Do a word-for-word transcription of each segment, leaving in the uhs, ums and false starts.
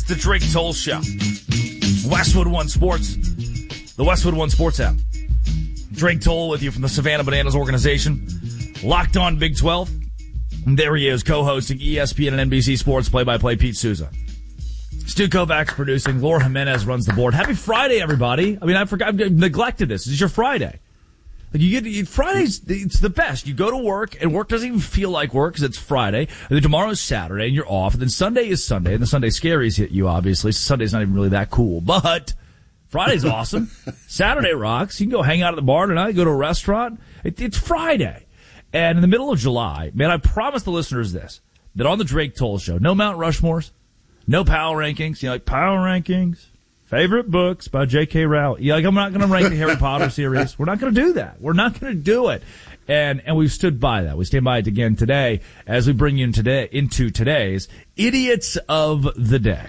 is the Drake Toll Show. Westwood One Sports. The Westwood One Sports app. Drake Toll with you from the Savannah Bananas organization. Locked on Big twelve. And there he is, co-hosting E S P N and N B C Sports play-by-play Pete Souza. Stu Kovacs producing. Laura Jimenez runs the board. Happy Friday, everybody. I mean, I forgot, I've neglected this. This is your Friday. Like you get you, Fridays, it's the best. You go to work, and work doesn't even feel like work because it's Friday. And then tomorrow's Saturday, and you're off. And then Sunday is Sunday, and the Sunday scaries hit you, obviously. So Sunday's not even really that cool. But Friday's awesome. Saturday rocks. You can go hang out at the bar tonight, go to a restaurant. It, it's Friday. And in the middle of July, man, I promise the listeners this, that on the Drake Toll Show, no Mount Rushmores, no Power Rankings. You know, like Power Rankings. Favorite books by J K. Rowling. Yeah, like I'm not going to rank the Harry Potter series. We're not going to do that. We're not going to do it. And and we've stood by that. We stand by it again today as we bring you in today, into today's Idiots of the Day.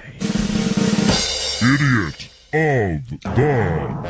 Idiot of the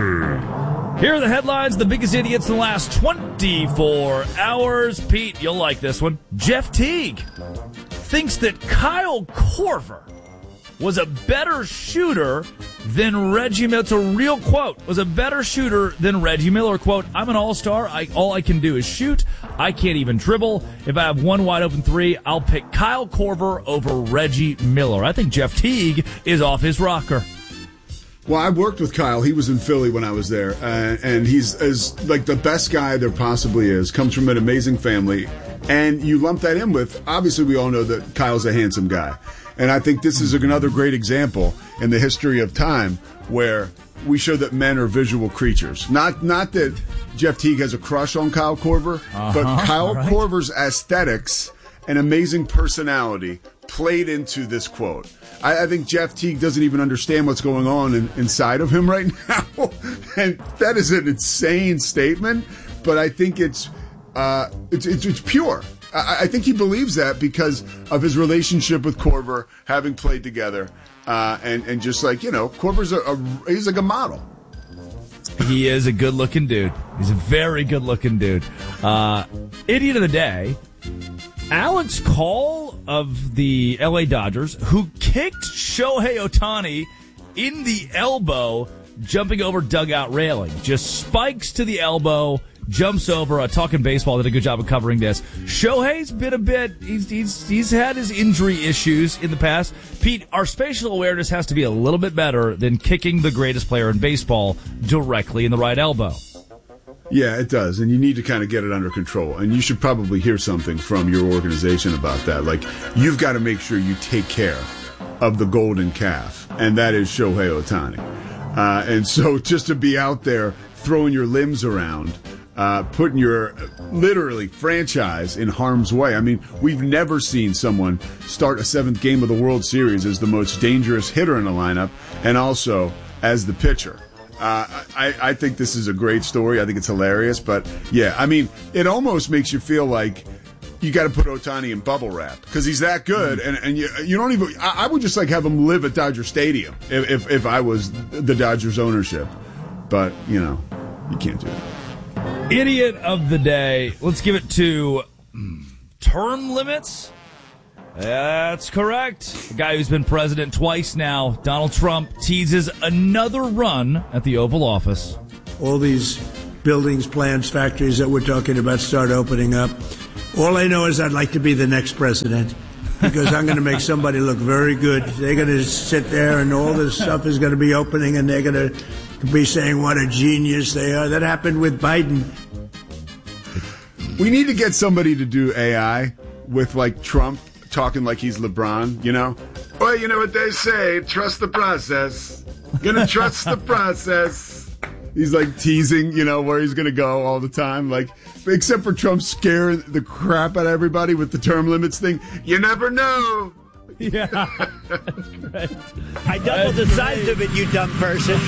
Day. Here are the headlines, the biggest idiots in the last twenty-four hours. Pete, you'll like this one. Jeff Teague thinks that Kyle Korver was a better shooter than Reggie Miller. It's a real quote. Was a better shooter than Reggie Miller. Quote, I'm an all-star. I, all I can do is shoot. I can't even dribble. If I have one wide open three, I'll pick Kyle Korver over Reggie Miller. I think Jeff Teague is off his rocker. Well, I worked with Kyle. He was in Philly when I was there, uh, and he's as like the best guy there possibly is. Comes from an amazing family, and you lump that in with, obviously we all know that Kyle's a handsome guy. And I think this is another great example in the history of time where we show that men are visual creatures. Not not that Jeff Teague has a crush on Kyle Korver, uh-huh, but Kyle right. Korver's aesthetics and amazing personality played into this quote. I, I think Jeff Teague doesn't even understand what's going on in, inside of him right now. And that is an insane statement, but I think it's uh, it's, it's, it's pure. I think he believes that because of his relationship with Korver, having played together, uh, and and just like, you know, Korver's a, a he's like a model. He is a good-looking dude. He's a very good-looking dude. Uh, idiot of the day, Alex Call of the L A Dodgers, who kicked Shohei Ohtani in the elbow, jumping over dugout railing. Just spikes to the elbow. Jumps over. Uh, Talking Baseball did a good job of covering this. Shohei's been a bit, he's, he's, he's had his injury issues in the past. Pete, our spatial awareness has to be a little bit better than kicking the greatest player in baseball directly in the right elbow. Yeah, it does. And you need to kind of get it under control. And you should probably hear something from your organization about that. Like, you've got to make sure you take care of the golden calf. And that is Shohei Ohtani. Uh, and so just to be out there throwing your limbs around, Uh, putting your literally franchise in harm's way. I mean, we've never seen someone start a seventh game of the World Series as the most dangerous hitter in the lineup and also as the pitcher. Uh, I, I think this is a great story. I think it's hilarious. But, yeah, I mean, it almost makes you feel like you got to put Ohtani in bubble wrap because he's that good. And, and you, you don't even – I would just like have him live at Dodger Stadium if, if, if I was the Dodgers ownership. But, you know, you can't do it. Idiot of the day. Let's give it to term limits. That's correct. The guy who's been president twice now, Donald Trump, teases another run at the Oval Office. All these buildings, plants, factories that we're talking about start opening up. All I know is I'd like to be the next president because I'm going to make somebody look very good. They're going to sit there and all this stuff is going to be opening and they're going to be saying what a genius they are. That happened with Biden. We need to get somebody to do A I with, like, Trump talking like he's LeBron, you know? Well, you know what they say, trust the process. Gonna trust the process. He's, like, teasing, you know, where he's gonna go all the time. Like, except for Trump scaring the crap out of everybody with the term limits thing. You never know. Yeah, that's great. I doubled the size of it, you dumb person.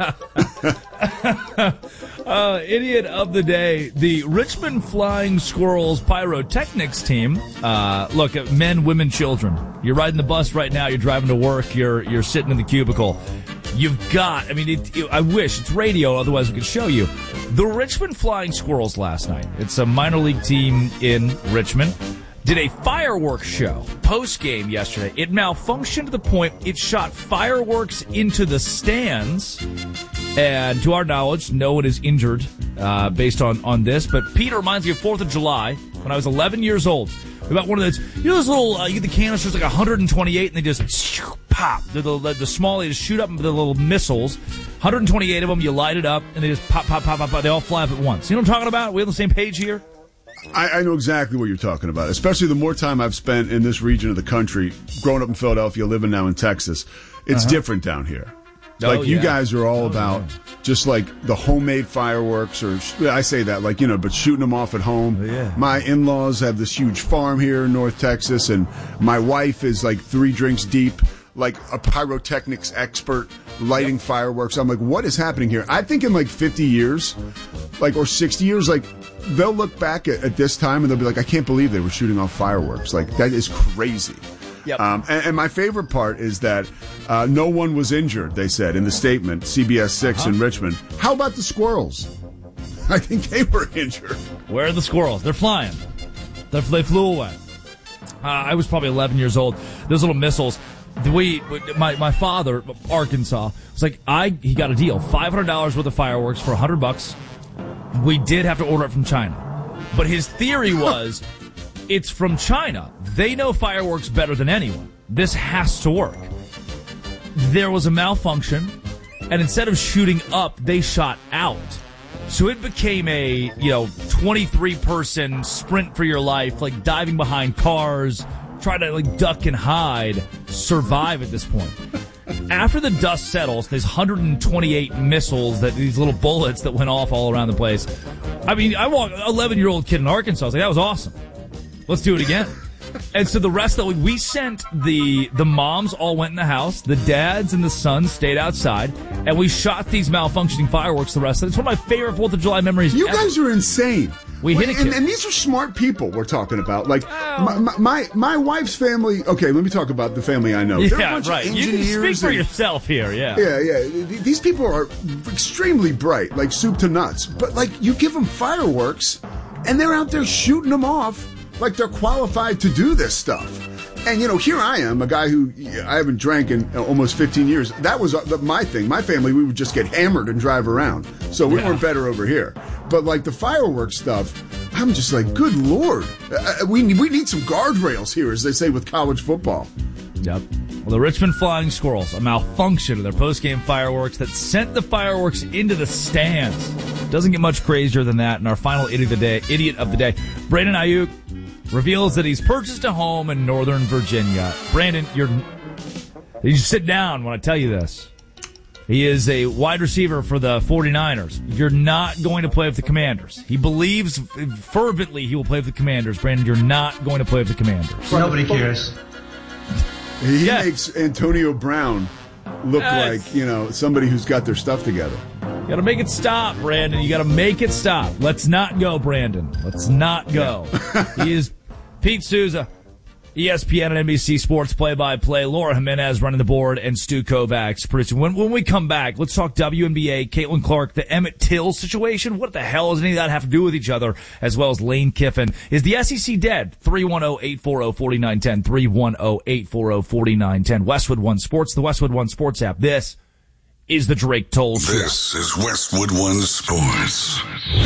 uh, idiot of the day. The Richmond Flying Squirrels Pyrotechnics team. Uh, look, men, women, children. You're riding the bus right now. You're driving to work. You're you're sitting in the cubicle. You've got, I mean, it, it, I wish it's radio, otherwise we could show you. The Richmond Flying Squirrels last night. It's a minor league team in Richmond. did a fireworks show post-game yesterday. It malfunctioned to the point it shot fireworks into the stands. And to our knowledge, no one is injured uh, based on, on this. But Peter reminds me of fourth of July when I was eleven years old. About one of those, you know those little, uh, you get the canisters like one hundred twenty-eight and they just pop. The, the, the small, they just shoot up the little missiles. one hundred twenty-eight of them, you light it up and they just pop, pop, pop, pop, pop. They all fly up at once. You know what I'm talking about? Are we on the same page here? I, I know exactly what you're talking about, especially the more time I've spent in this region of the country, growing up in Philadelphia, living now in Texas. It's uh-huh. different down here. Oh, like, you yeah. guys are all oh, about yeah. just like the homemade fireworks, or I say that like, you know, but shooting them off at home. Oh, yeah. My in-laws have this huge farm here in North Texas, and my wife is like three drinks deep, like a pyrotechnics expert, lighting yep. fireworks. I'm like, what is happening here? I think in like fifty years, like, or sixty years, like, they'll look back at, at this time and they'll be like, I can't believe they were shooting off fireworks. Like, that is crazy. Yep. Um, and, and my favorite part is that uh, no one was injured, they said in the statement, C B S six uh-huh. in Richmond. How about the squirrels? I think they were injured. Where are the squirrels? They're flying. They're, they flew away. Uh, I was probably eleven years old. Those little missiles. We, my my father, Arkansas, was like, I he got a deal, five hundred dollars worth of fireworks for one hundred bucks. We did have to order it from China, but his theory was, it's from China. They know fireworks better than anyone. This has to work. There was a malfunction, and instead of shooting up, they shot out. So it became a, you know, twenty-three person sprint for your life, like diving behind cars, trying to like duck and hide, survive at this point. After the dust settles, there's one hundred twenty-eight missiles, that these little bullets that went off all around the place. I mean, I walked, eleven-year-old kid in Arkansas, I was like, that was awesome. Let's do it again. And so the rest of the week, we sent the the moms all went in the house, the dads and the sons stayed outside, and we shot these malfunctioning fireworks the rest of it. It's one of my favorite fourth of July memories You ever. guys are insane. We hit Wait, it, and, and these are smart people we're talking about. Like, my, my, my, my wife's family, okay, let me talk about the family I know. They're a Yeah, bunch right. of You can engineers speak for and- yourself here, yeah. Yeah, yeah. These people are extremely bright, like soup to nuts. But, like, you give them fireworks, and they're out there shooting them off like they're qualified to do this stuff. And, you know, here I am, a guy who I haven't drank in almost fifteen years. That was my thing. My family, we would just get hammered and drive around. So we Yeah. weren't better over here. But, like, the fireworks stuff, I'm just like, good Lord. Uh, we, we need some guardrails here, as they say with college football. Yep. Well, the Richmond Flying Squirrels, a malfunction of their post-game fireworks that sent the fireworks into the stands. Doesn't get much crazier than that. And our final idiot of the day, idiot of the day, Brandon Ayuk reveals that he's purchased a home in Northern Virginia. Brandon, you're you sit down when I tell you this. He is a wide receiver for the forty-niners. You're not going to play with the Commanders. He believes fervently he will play with the Commanders. Brandon, you're not going to play with the Commanders. Nobody cares. He Yeah. makes Antonio Brown look Yes. like, you know, somebody who's got their stuff together. You gotta make it stop, Brandon. You gotta make it stop. Let's not go, Brandon. Let's not go. He is Pete Souza, E S P N and N B C Sports play-by-play. Laura Jimenez running the board, and Stu Kovacs producing. When, when we come back, let's talk W N B A, Caitlin Clark, the Emmett Till situation. What the hell does any of that have to do with each other? As well as Lane Kiffin. Is the S E C dead? three one zero, eight four zero, four nine one zero. three one zero, eight four zero, four nine one zero. Westwood One Sports, the Westwood One Sports app. This is the Drake Toll Show. This is Westwood One Sports.